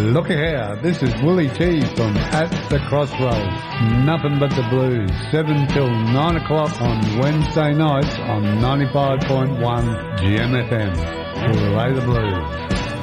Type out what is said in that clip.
Look here, this is Willie T from At the Crossroads. Nothing but the blues, 7 till 9 o'clock on Wednesday nights on 95.1 GMFM. Play the blues.